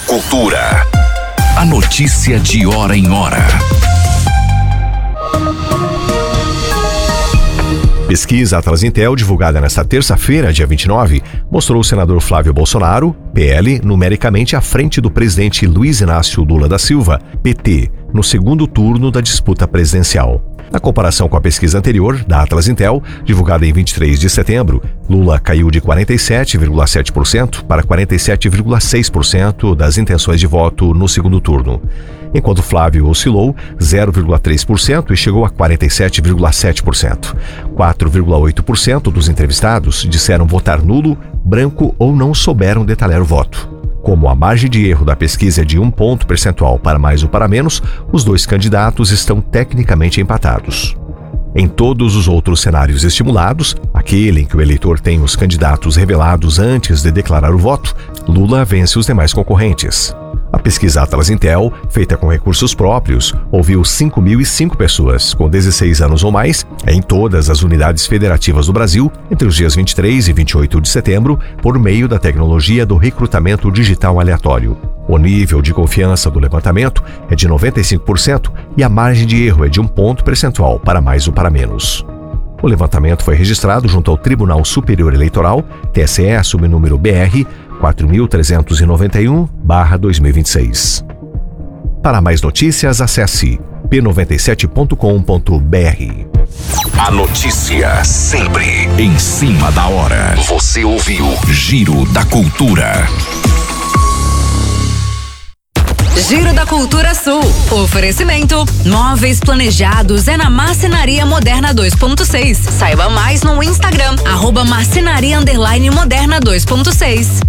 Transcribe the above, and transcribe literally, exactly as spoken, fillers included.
Cultura. A notícia de hora em hora. Pesquisa Atlas Intel, divulgada nesta terça-feira, dia vinte e nove, mostrou o senador Flávio Bolsonaro, P L, numericamente à frente do presidente Luiz Inácio Lula da Silva, P T, no segundo turno da disputa presidencial. Na comparação com a pesquisa anterior, da Atlas Intel, divulgada em vinte e três de setembro, Lula caiu de quarenta e sete vírgula sete por cento para quarenta e sete vírgula seis por cento das intenções de voto no segundo turno, enquanto Flávio oscilou zero vírgula três por cento e chegou a quarenta e sete vírgula sete por cento. quatro vírgula oito por cento dos entrevistados disseram votar nulo, branco ou não souberam detalhar o voto. Como a margem de erro da pesquisa é de um ponto percentual para mais ou para menos, os dois candidatos estão tecnicamente empatados. Em todos os outros cenários estimulados, aquele em que o eleitor tem os candidatos revelados antes de declarar o voto, Lula vence os demais concorrentes. A pesquisa Atlas Intel, feita com recursos próprios, ouviu cinco mil e cinco pessoas com dezesseis anos ou mais em todas as unidades federativas do Brasil entre os dias vinte e três e vinte e oito de setembro por meio da tecnologia do recrutamento digital aleatório. O nível de confiança do levantamento é de noventa e cinco por cento e a margem de erro é de um ponto percentual para mais ou para menos. O levantamento foi registrado junto ao Tribunal Superior Eleitoral, T S E, sob o número B R quatro mil trezentos e noventa e um barra dois mil e vinte e seis. Para mais notícias, acesse p noventa e sete ponto com ponto b r. A notícia sempre em cima da hora. Você ouviu Giro da Cultura. Giro da Cultura Sul. Oferecimento: móveis planejados é na Marcenaria Moderna dois ponto seis. Saiba mais no Instagram, arroba marcenaria underline moderna dois ponto seis.